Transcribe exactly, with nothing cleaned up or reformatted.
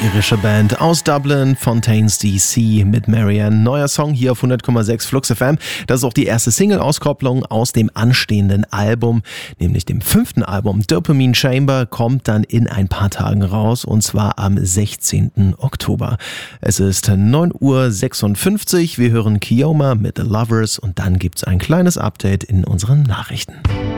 irische Band aus Dublin, Fontaines D C mit Marianne. Neuer Song hier auf hundert Komma sechs Flux F M. Das ist auch die erste Single-Auskopplung aus dem anstehenden Album, nämlich dem fünften Album. Dopamine Chamber kommt dann in ein paar Tagen raus, und zwar am sechzehnten Oktober. Es ist neun Uhr sechsundfünfzig. Wir hören Keoma mit The Lovers und dann gibt's ein kleines Update in unseren Nachrichten.